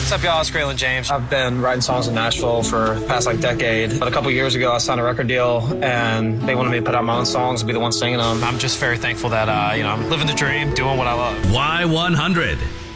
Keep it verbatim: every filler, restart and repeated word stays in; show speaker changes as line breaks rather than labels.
What's up, y'all? It's Graylin James.
I've been writing songs in Nashville for the past like decade. But a couple years ago, I signed a record deal, and they wanted me to put out my own songs and be the one singing them.
I'm just very thankful that uh, you know I'm living the dream, doing what I love.
Y one hundred.